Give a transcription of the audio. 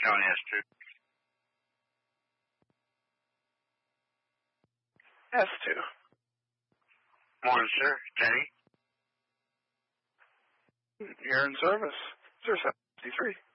County S2. S2. Morning, sir. Jenny? You're in service. Sir, 73.